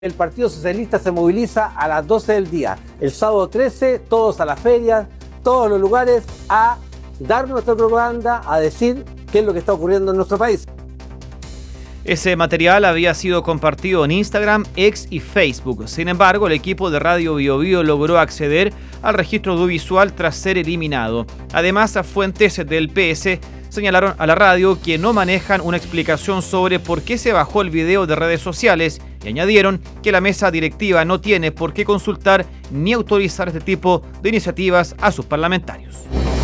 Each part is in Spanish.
El Partido Socialista se moviliza a las 12 del día. El sábado 13, todos a la feria, todos los lugares, a dar nuestra propaganda, a decir qué es lo que está ocurriendo en nuestro país. Ese material había sido compartido en Instagram, X y Facebook. Sin embargo, el equipo de Radio Bio Bio logró acceder al registro audiovisual tras ser eliminado. Además, fuentes del PS señalaron a la radio que no manejan una explicación sobre por qué se bajó el video de redes sociales y añadieron que la mesa directiva no tiene por qué consultar ni autorizar este tipo de iniciativas a sus parlamentarios.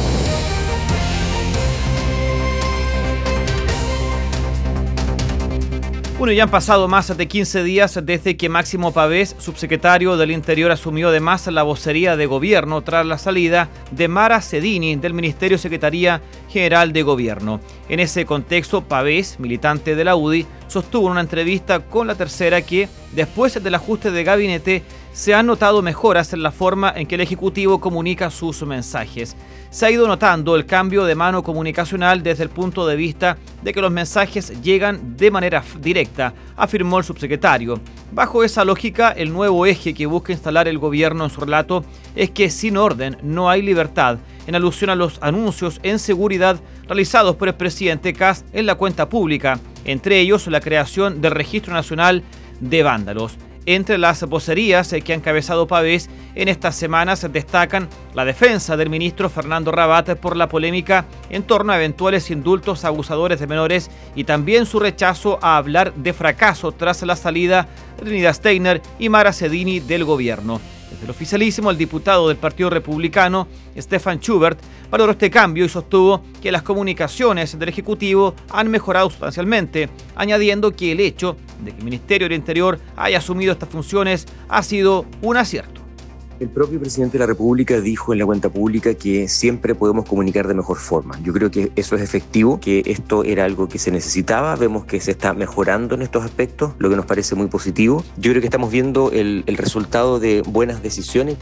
Bueno, ya han pasado más de 15 días desde que Máximo Pavés, subsecretario del Interior, asumió además la vocería de gobierno tras la salida de Mara Cedini del Ministerio Secretaría General de Gobierno. En ese contexto, Pavés, militante de la UDI, sostuvo en una entrevista con La Tercera que, después del ajuste de gabinete, se han notado mejoras en la forma en que el Ejecutivo comunica sus mensajes. Se ha ido notando el cambio de mano comunicacional desde el punto de vista de que los mensajes llegan de manera directa, afirmó el subsecretario. Bajo esa lógica, el nuevo eje que busca instalar el gobierno en su relato es que sin orden no hay libertad, en alusión a los anuncios en seguridad realizados por el presidente Kast en la cuenta pública, entre ellos la creación del Registro Nacional de Vándalos. Entre las vocerías que ha encabezado Pavés en estas semanas destacan la defensa del ministro Fernando Rabat por la polémica en torno a eventuales indultos a abusadores de menores y también su rechazo a hablar de fracaso tras la salida de Trinidad Steiner y Mara Cedini del gobierno. Desde el oficialísimo, el diputado del Partido Republicano, Stefan Schubert, valoró este cambio y sostuvo que las comunicaciones del Ejecutivo han mejorado sustancialmente, añadiendo que el hecho de que el Ministerio del Interior haya asumido estas funciones ha sido un acierto. El propio presidente de la República dijo en la cuenta pública que siempre podemos comunicar de mejor forma. Yo creo que eso es efectivo, que esto era algo que se necesitaba. Vemos que se está mejorando en estos aspectos, lo que nos parece muy positivo. Yo creo que estamos viendo el resultado de buenas decisiones.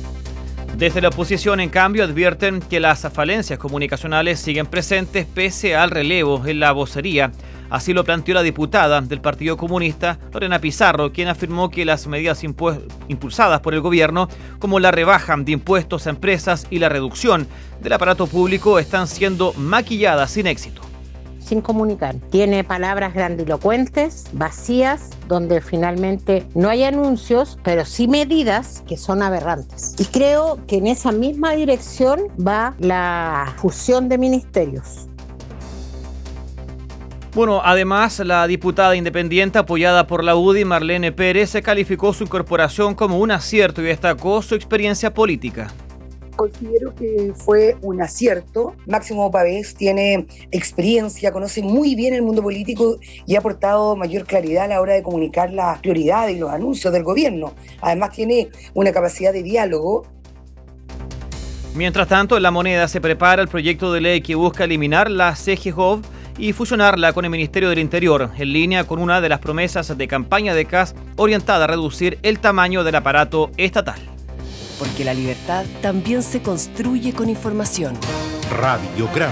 Desde la oposición, en cambio, advierten que las falencias comunicacionales siguen presentes pese al relevo en la vocería. Así lo planteó la diputada del Partido Comunista, Lorena Pizarro, quien afirmó que las medidas impulsadas por el gobierno, como la rebaja de impuestos a empresas y la reducción del aparato público, están siendo maquilladas sin éxito. Sin comunicar. Tiene palabras grandilocuentes, vacías, donde finalmente no hay anuncios, pero sí medidas que son aberrantes. Y creo que en esa misma dirección va la fusión de ministerios. Bueno, además, la diputada independiente apoyada por la UDI, Marlene Pérez, calificó su incorporación como un acierto y destacó su experiencia política. Considero que fue un acierto. Máximo Pavés tiene experiencia, conoce muy bien el mundo político y ha aportado mayor claridad a la hora de comunicar las prioridades y los anuncios del gobierno. Además tiene una capacidad de diálogo. Mientras tanto, en La Moneda se prepara el proyecto de ley que busca eliminar la CGJOV y fusionarla con el Ministerio del Interior, en línea con una de las promesas de campaña de Kast orientada a reducir el tamaño del aparato estatal. Porque la libertad también se construye con información. Radiograma.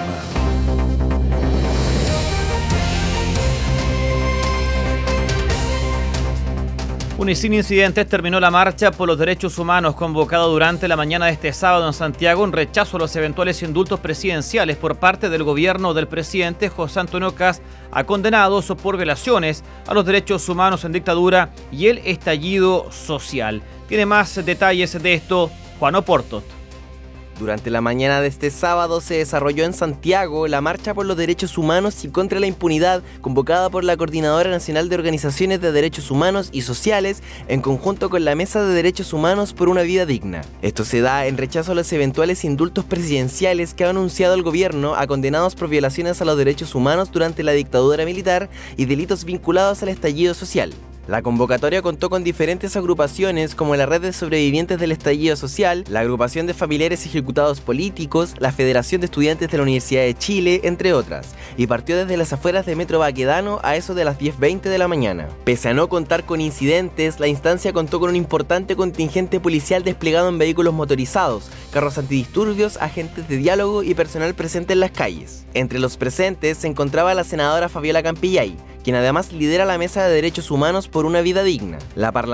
Y sin incidentes terminó la marcha por los derechos humanos convocada durante la mañana de este sábado en Santiago en rechazo a los eventuales indultos presidenciales por parte del gobierno del presidente José Antonio Kast a condenados por violaciones a los derechos humanos en dictadura y el estallido social. Tiene más detalles de esto Juan Oportot. Durante la mañana de este sábado se desarrolló en Santiago la Marcha por los Derechos Humanos y contra la Impunidad, convocada por la Coordinadora Nacional de Organizaciones de Derechos Humanos y Sociales, en conjunto con la Mesa de Derechos Humanos por una Vida Digna. Esto se da en rechazo a los eventuales indultos presidenciales que ha anunciado el gobierno a condenados por violaciones a los derechos humanos durante la dictadura militar y delitos vinculados al estallido social. La convocatoria contó con diferentes agrupaciones como la Red de Sobrevivientes del Estallido Social, la Agrupación de Familiares Ejecutados Políticos, la Federación de Estudiantes de la Universidad de Chile, entre otras, y partió desde las afueras de Metro Baquedano a eso de las 10:20 de la mañana. Pese a no contar con incidentes, la instancia contó con un importante contingente policial desplegado en vehículos motorizados, carros antidisturbios, agentes de diálogo y personal presente en las calles. Entre los presentes se encontraba la senadora Fabiola Campillay, quien además lidera la Mesa de Derechos Humanos por una vida digna. La